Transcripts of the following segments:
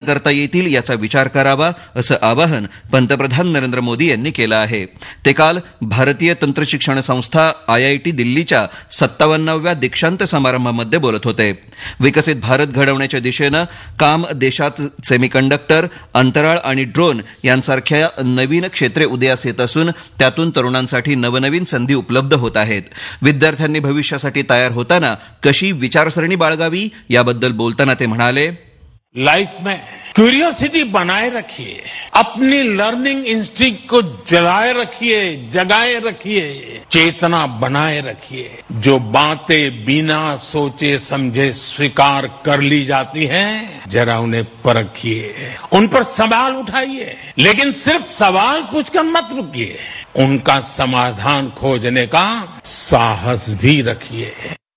करता येतील याचा विचार करावा असं आवाहन पंतप्रधान नरेंद्र मोदी यांनी केलं आहे. ते काल भारतीय तंत्रशिक्षण संस्था IIT दिल्लीच्या 57व्या दीक्षांत समारंभामध्ये बोलत होते. विकसित भारत घडवण्याच्या दिशेनं काम देशात सेमीकंडक्टर, अंतराळ आणि ड्रोन यांसारख्या नवीन क्षेत्रे उदयास येत असून त्यातून तरुणांसाठी नवनवीन संधी उपलब्ध होत आहेत. विद्यार्थ्यांनी भविष्यासाठी तयार होताना कशी विचारसरणी बाळगावी याबद्दल बोलताना ते म्हणाले, लाइफ में क्यूरियोसिटी बनाए रखिए, अपनी लर्निंग इंस्टिंक्ट को जलाए रखिए, जगाए रखिए, चेतना बनाए रखिए. जो बातें बिना सोचे समझे स्वीकार कर ली जाती हैं, जरा उन्हें परखिए, उन पर सवाल उठाइए, लेकिन सिर्फ सवाल पूछकर मत रुकिए, उनका समाधान खोजने का साहस भी रखिए.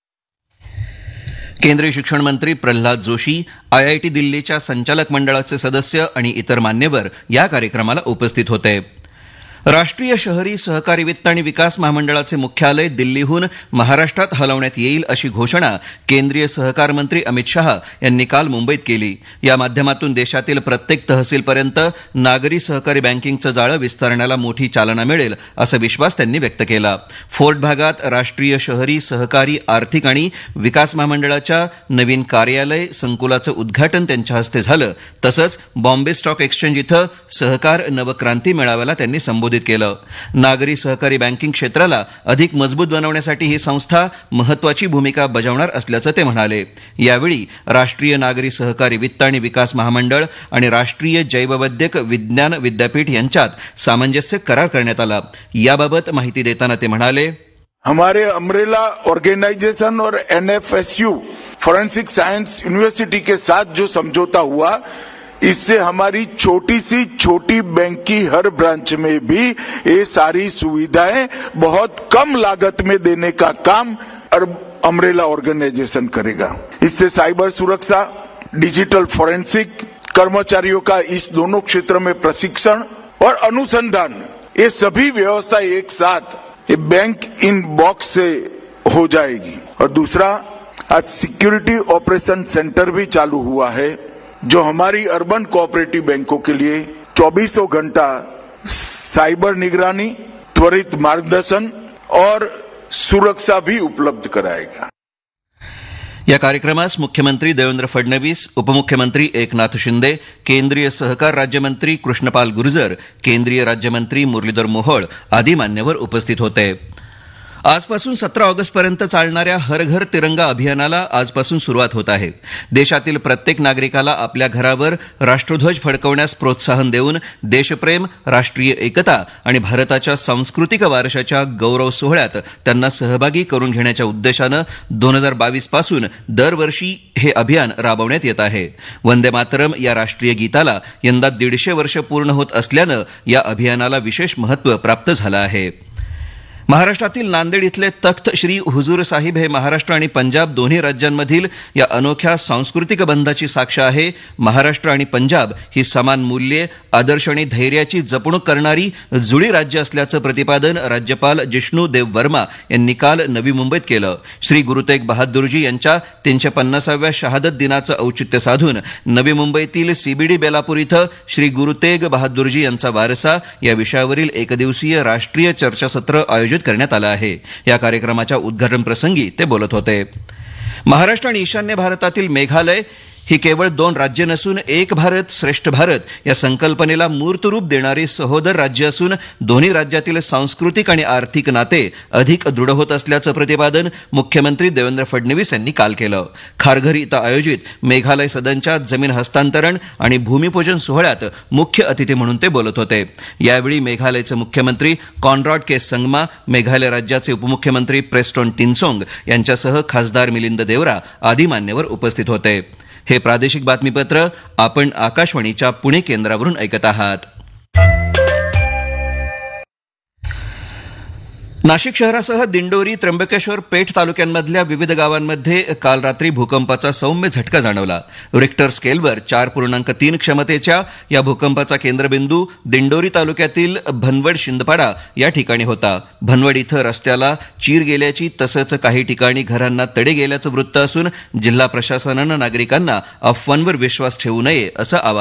केंद्रीय शिक्षण मंत्री प्रल्हाद जोशी, IIT दिल्लीच्या संचालक मंडळाचे सदस्य आणि इतर मान्यवर या कार्यक्रमाला उपस्थित होते. राष्ट्रीय शहरी सहकारी वित्त आणि विकास महामंडळाचे मुख्यालय दिल्लीहून महाराष्ट्रात हलवण्यात येईल अशी घोषणा केंद्रीय सहकार मंत्री अमित शहा यांनी काल मुंबईत केली. या माध्यमातून देशातील प्रत्येक तहसीलपर्यंत नागरी सहकारी बँकिंगचं जाळं विस्तारण्याला मोठी चालना मिळेल असा विश्वास त्यांनी व्यक्त केला. फोर्ट भागात राष्ट्रीय शहरी सहकारी आर्थिक आणि विकास महामंडळाच्या नवीन कार्यालय संकुलाचं उद्घाटन त्यांच्या हस्ते झालं. तसंच बॉम्बे स्टॉक एक्सचेंज इथं सहकार नवक्रांती मेळाव्याला त्यांनी संबोधित केलं. नागरी सहकारी बँकिंग क्षेत्राला अधिक मजबूत बनवण्यासाठी ही संस्था महत्वाची भूमिका बजावणार असल्याचं ते म्हणाले. यावेळी राष्ट्रीय नागरी सहकारी वित्त आणि विकास महामंडळ आणि राष्ट्रीय जैववैद्यक विज्ञान विद्यापीठ यांच्यात सामंजस्य करार करण्यात आला. याबाबत माहिती देताना ते म्हणाले, हमारे अम्ब्रेला ऑर्गेनाइजेशन और NFSU फॉरेंसिक साइंस यूनिवर्सिटी के साथ जो समझौता हुआ, इससे हमारी छोटी सी छोटी बैंक की हर ब्रांच में भी ये सारी सुविधाएं बहुत कम लागत में देने का काम अम्ब्रेला ऑर्गेनाइजेशन करेगा. इससे साइबर सुरक्षा, डिजिटल फॉरेंसिक, कर्मचारियों का इस दोनों क्षेत्र में प्रशिक्षण और अनुसंधान, ये सभी व्यवस्था एक साथ ये बैंक इन बॉक्स से हो जाएगी. और दूसरा, आज सिक्योरिटी ऑपरेशन सेंटर भी चालू हुआ है, जो हमारी अर्बन कोऑपरेटिव बैंकों के लिए 24 घंटा साइबर निगरानी, त्वरित मार्गदर्शन और सुरक्षा भी उपलब्ध कराएगा. या कार्यक्रमास मुख्यमंत्री देवेंद्र फडणवीस, उपमुख्यमंत्री एकनाथ शिंदे, केंद्रीय सहकार राज्यमंत्री कृष्णपाल गुर्जर, केंद्रीय राज्यमंत्री मुरलीधर मोहोळ आदी मान्यवर उपस्थित होते. आजपासून 17 ऑगस्टपर्यंत चालणाऱ्या हर घर तिरंगा अभियानाला आजपासून सुरुवात होत आहे. देशातील प्रत्येक नागरिकाला आपल्या घरावर राष्ट्रध्वज फडकवण्यास प्रोत्साहन देऊन देशप्रेम, राष्ट्रीय एकता आणि भारताच्या सांस्कृतिक वारशाच्या गौरव सोहळ्यात त्यांना सहभागी करून घेण्याच्या उद्देशानं 2022 पासून दरवर्षी हे अभियान राबवण्यात येत आहे. वंदे मातरम या राष्ट्रीय गीताला यंदा 150 वर्ष पूर्ण होत असल्यानं या अभियानाला विशेष महत्त्व प्राप्त झालं आहे. महाराष्ट्रातील नांदेड इथले तख्त श्री हुजूर साहिब हे महाराष्ट्र आणि पंजाब दोन्ही राज्यांमधील या अनोख्या सांस्कृतिक बंधाची साक्ष आहे. महाराष्ट्र आणि पंजाब ही समान मूल्ये, आदर्श आणि धैर्याची जपणूक करणारी जुळी राज्य असल्याचं प्रतिपादन राज्यपाल जिष्णू देव वर्मा यांनी काल नवी मुंबईत केलं. श्री गुरु तेग बहादूरजी यांच्या 350व्या शहादत दिनाचं औचित्य साधून नवी मुंबईतील CBD बेलापूर इथं श्री गुरु तेग बहादूरजी यांचा वारसा या विषयावरील एकदिवसीय राष्ट्रीय चर्चासत्र आयोजित करण्यात आलं आहे. या कार्यक्रमाच्या उद्घाटन प्रसंगी ते बोलत होते. महाराष्ट्र आणि ईशान्य भारतातील मेघालय ही केवळ 2 राज्य नसून एक भारत श्रेष्ठ भारत या संकल्पनेला मूर्त रूप देणारी सहोदर राज्य असून दोन्ही राज्यातील सांस्कृतिक आणि आर्थिक नाते अधिक दृढ होत असल्याचं प्रतिपादन मुख्यमंत्री देवेंद्र फडणवीस यांनी काल केलं. खारघर इथं आयोजित मेघालय सदनच्या जमीन हस्तांतरण आणि भूमिपूजन सोहळ्यात मुख्य अतिथी म्हणून ते बोलत होते. यावेळी मेघालयचे मुख्यमंत्री कॉनरॉड के संगमा, मेघालय राज्याचे उपमुख्यमंत्री प्रेस्टोन टिनसोंग यांच्यासह खासदार मिलिंद देवरा आदी मान्यवर उपस्थित होते. हे प्रादेशिक बातमीपत्र आपण आकाशवाणीच्या पुणे केंद्रावरून ऐकत आहात. नाशिक शहरासह दिंडोरी, त्र्यंबकेश्वर, पेठ तालुक्यांमधल्या विविध गावांमध्ये काल रात्री भूकंपाचा सौम्य झटका जाणवला. रिक्टर स्केलवर 4.3 क्षमतेच्या या भूकंपाचा केंद्रबिंदू दिंडोरी तालुक्यातील भनवड शिंदपाडा या ठिकाणी होता. भनवड इथं रस्त्याला चीर गेल्याची तसंच काही ठिकाणी घरांना तडे गेल्याचं वृत्त असून जिल्हा प्रशासनानं नागरिकांना अफवांवर विश्वास ठेवू नये असं आवाहन